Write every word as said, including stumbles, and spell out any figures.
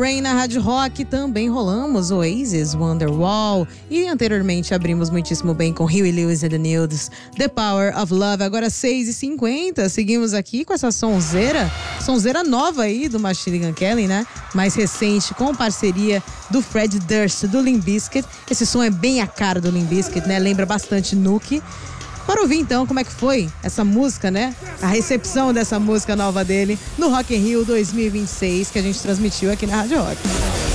Rain na Rádio Rock. Também rolamos Oasis, Wonderwall. E anteriormente abrimos muitíssimo bem com Huey Lewis and the News, The Power of Love. Agora seis e cinquenta, seguimos aqui com essa sonzeira, sonzeira nova aí do Machine Gun Kelly, né? Mais recente, com parceria do Fred Durst, do Limp Bizkit. Esse som é bem a cara do Limp Bizkit, né? Lembra bastante Nuke. Para ouvir então como é que foi essa música, né? A recepção dessa música nova dele no Rock in Rio dois mil e vinte e seis, que a gente transmitiu aqui na Rádio Rock.